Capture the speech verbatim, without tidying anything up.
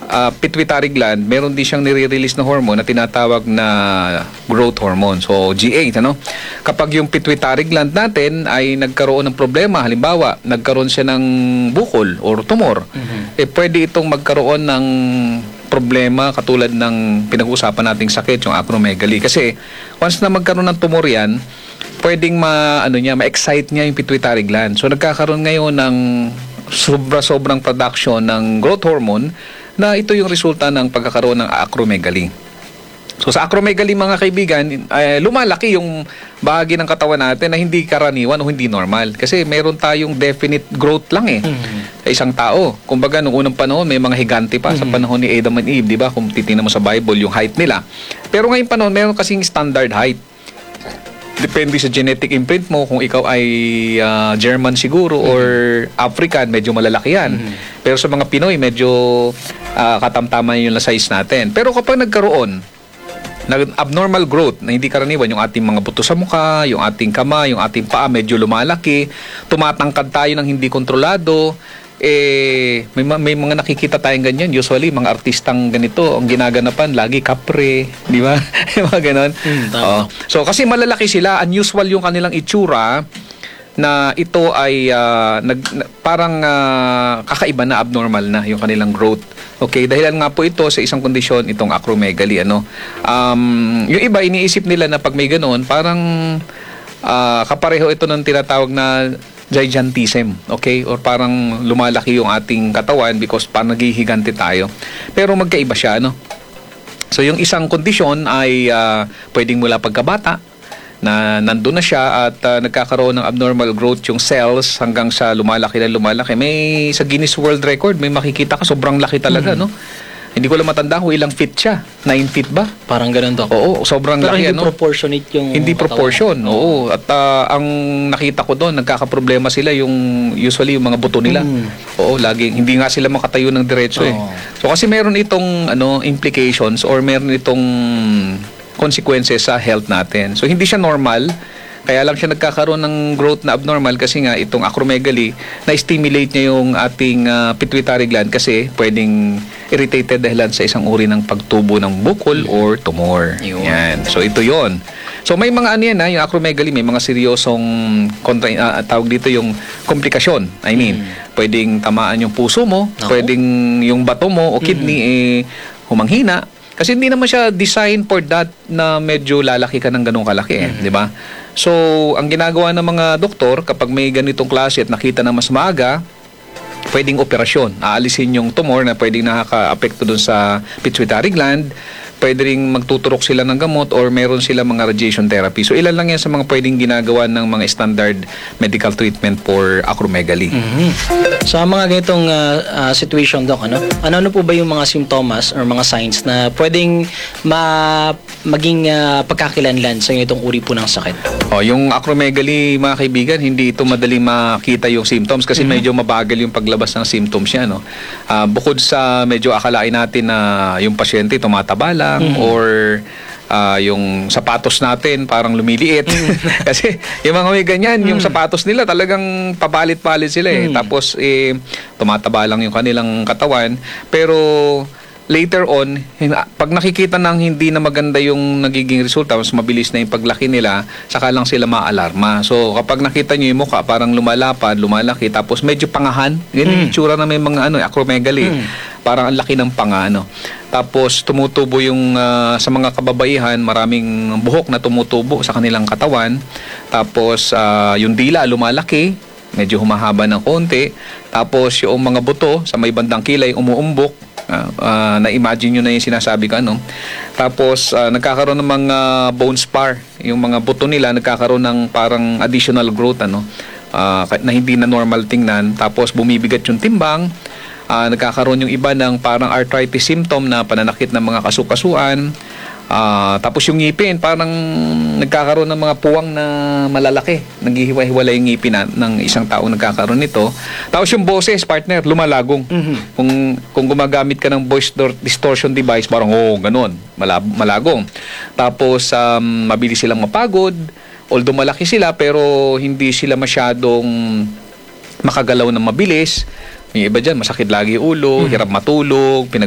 uh, pituitary gland, meron din siyang nire-release na hormone na tinatawag na growth hormone. So, G eight, ano? Kapag yung pituitary gland natin ay nagkaroon ng problema, halimbawa, nagkaroon siya ng bukol or tumor, mm-hmm. eh pwede itong magkaroon ng problema katulad ng pinag-uusapan nating sakit, yung acromegaly. Kasi once na magkaroon ng tumor yan, pwedeng ma, ano niya, ma-excite niya yung pituitary gland. So nagkakaroon ngayon ng sobra-sobrang production ng growth hormone na ito yung resulta ng pagkakaroon ng acromegaly. So sa acromegaly, mga kaibigan, eh, lumalaki yung bahagi ng katawan natin na hindi karaniwan o hindi normal. Kasi meron tayong definite growth lang eh. Mm-hmm. Sa isang tao. Kumbaga, nung unang panahon, may mga higante pa mm-hmm. sa panahon ni Adam and Eve, di ba? Kung titingnan mo sa Bible, yung height nila. Pero ngayong panahon, meron kasing standard height. Depende sa genetic imprint mo, kung ikaw ay uh, German siguro mm-hmm. or African, medyo malalaki yan. Mm-hmm. Pero sa mga Pinoy, medyo uh, katamtaman yung size natin. Pero kapag nagkaroon abnormal growth na hindi karaniwan, yung ating mga buto sa mukha, yung ating kama, yung ating paa medyo lumalaki, tumatangkad tayo ng hindi kontrolado, eh may, may mga nakikita tayong ganyan, usually mga artistang ganito ang ginaganapan lagi kapre, di ba? Mga ganon. Mm, oh. So kasi malalaki sila, unusual yung kanilang itsura na ito ay uh, nag, na, parang uh, kakaiba na, abnormal na yung kanilang growth. Okay, dahilan nga po ito sa isang kondisyon, itong acromegaly, ano. Um, yung iba iniisip nila na pag may ganoon, parang uh, kapareho ito ng tinatawag na gigantism, okay? Or parang lumalaki yung ating katawan because parang naghihigante tayo. Pero magkaiba siya, ano. So yung isang kondisyon ay uh, pwedeng mula pagkabata, na nandun na siya at uh, nagkakaroon ng abnormal growth yung cells hanggang sa lumalaki na lumalaki. May sa Guinness World Record, may makikita ka, sobrang laki talaga, mm-hmm. no? Hindi ko lang matanda kung ilang feet siya. nine feet ba? Parang ganun to. Oo, sobrang pero laki, hindi ano? proportionate yung Hindi proportion, oo. oo. At uh, ang nakita ko doon, nagkakaproblema sila yung usually yung mga buto nila. Mm. Oo, laging hindi nga sila makatayo ng diretso oh. eh. So kasi meron itong ano implications or meron itong consequences sa health natin. So hindi siya normal, kaya lang siya nagkakaroon ng growth na abnormal kasi nga itong acromegaly na-stimulate niya yung ating uh, pituitary gland kasi pwedeng irritated dahilan sa isang uri ng pagtubo ng bukol or tumor. Yan. So ito yon. So may mga ano yan, ha, yung acromegaly, may mga seryosong kontra, uh, tawag dito yung komplikasyon. I mean, mm. pwedeng tamaan yung puso mo, no? Pwedeng yung bato mo o kidney mm. eh humanghina. Kasi hindi naman siya designed for that na medyo lalaki ka ng ganung kalaki, eh, mm-hmm. di ba? So, ang ginagawa ng mga doktor kapag may ganitong klase at nakita na mas maaga, pwedeng operasyon. Aalisin yung tumor na pwedeng nakaka-apekto dun sa pituitary gland. Pwede rin magtuturok sila ng gamot or meron sila mga radiation therapy. So, ilan lang yan sa mga pwedeng ginagawa ng mga standard medical treatment for acromegaly. Mm-hmm. Sa mga ganitong uh, uh, situation, Doc, ano? Ano-ano po ba yung mga symptoms or mga signs na pwedeng ma maging uh, pagkakilanlan sa itong uri po ng sakit? Oh, yung acromegaly, mga kaibigan, hindi ito madaling makita yung symptoms kasi mm-hmm. medyo mabagal yung paglabas ng symptoms niya, no? Uh, bukod sa medyo akalain natin na yung pasyente tumataba lang, Mm-hmm. or uh, yung sapatos natin parang lumiliit. Mm-hmm. Kasi yung mga may ganyan, mm-hmm. yung sapatos nila talagang pabalit-palit sila eh. Mm-hmm. Tapos eh, tumataba lang yung kanilang katawan. Pero later on, pag nakikita ng hindi na maganda yung nagiging resulta, mas mabilis na yung paglaki nila, saka lang sila maalarma. So kapag nakita nyo yung mukha, parang lumalapad, lumalaki, tapos medyo pangahan. Yan yung itsura na may mga ano, acromegaly. Mm. Parang ang laki ng panga, ano. Tapos tumutubo yung uh, sa mga kababaihan, maraming buhok na tumutubo sa kanilang katawan. Tapos uh, yung dila lumalaki, medyo humahaba ng konti. Tapos yung mga buto sa may bandang kilay umuumbok. Uh, uh, na-imagine nyo na yung sinasabi ko, ano. Tapos uh, nagkakaroon ng mga bone spar. Yung mga buto nila nagkakaroon ng parang additional growth, ano, uh, na hindi na normal tingnan. Tapos bumibigat yung timbang. Uh, nagkakaroon yung iba ng parang arthritis symptom na pananakit ng mga kasukasuan. Uh, tapos yung ngipin, parang nagkakaroon ng mga puwang na malalaki. Naghihiwa-hiwala yung ngipin na, ng isang tao nagkakaroon nito. Tapos yung boses, partner, lumalagong. Mm-hmm. Kung, kung gumagamit ka ng voice distortion device, parang, oh, ganun, malab, malagong. Tapos, um, mabilis silang mapagod. Although malaki sila, pero hindi sila masyadong makagalaw ng mabilis. Yung iba dyan, masakit lagi ulo, mm-hmm. hirap matulog, pinag